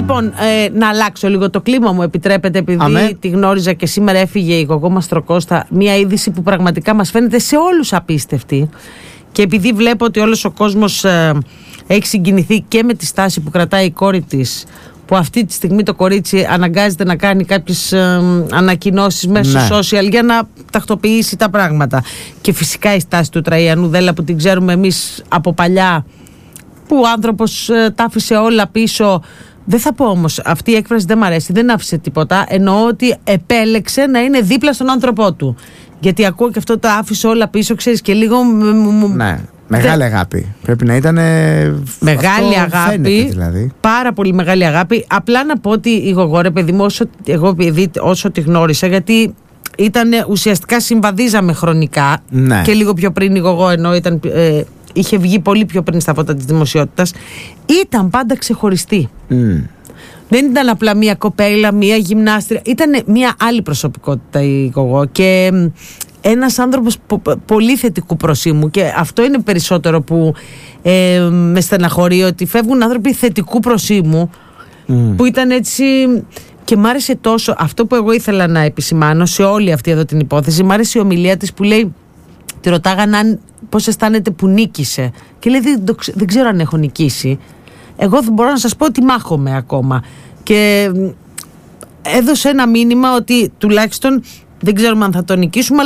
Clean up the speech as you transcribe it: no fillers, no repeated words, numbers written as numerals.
Λοιπόν, να αλλάξω λίγο το κλίμα, μου επιτρέπετε, επειδή τη γνώριζα και σήμερα έφυγε η Γογό Μαστροκώστα, μια είδηση που πραγματικά μας φαίνεται σε όλους απίστευτη, και επειδή βλέπω ότι όλος ο κόσμος έχει συγκινηθεί και με τη στάση που κρατάει η κόρη της, που αυτή τη στιγμή το κορίτσι αναγκάζεται να κάνει κάποιες ανακοινώσεις μέσω social για να τακτοποιήσει τα πράγματα, και φυσικά η στάση του Τραϊανού Δέλα που την ξέρουμε εμείς από παλιά, που ο άνθρωπος τα άφησε όλα πίσω. Δεν θα πω όμως, αυτή η έκφραση δεν μ' αρέσει, δεν άφησε τίποτα, εννοώ ότι επέλεξε να είναι δίπλα στον άνθρωπό του, γιατί ακούω και αυτό, τα άφησε όλα πίσω, ξέρεις, και λίγο ναι, μεγάλη αγάπη πρέπει να ήταν. Μεγάλη αγάπη, φαίνεται, δηλαδή. Πάρα πολύ μεγάλη αγάπη. Απλά να πω ότι η Γογό, ρε παιδί μου, όσο τη γνώρισα, γιατί ουσιαστικά συμβαδίζαμε χρονικά, και λίγο πιο πριν η Γογό, ενώ είχε βγει πολύ πιο πριν στα φώτα της δημοσιότητας, ήταν πάντα ξεχωριστή. Δεν ήταν απλά μια κοπέλα, μια γυμνάστρια, ήταν μια άλλη προσωπικότητα η Γογό, και ένας άνθρωπος πολύ θετικού προσήμου, και αυτό είναι περισσότερο που με στεναχωρεί, ότι φεύγουν άνθρωποι θετικού προσήμου που ήταν έτσι. Και μ' άρεσε τόσο αυτό που εγώ ήθελα να επισημάνω σε όλη αυτή εδώ την υπόθεση. Μ' άρεσε η ομιλία της που λέει, τη ρωτάγαν πώς αισθάνεται που νίκησε, και λέει δεν ξέρω αν έχω νικήσει, εγώ δεν μπορώ να σας πω ότι μάχομαι ακόμα, και έδωσε ένα μήνυμα ότι τουλάχιστον δεν ξέρουμε αν θα το νικήσουμε,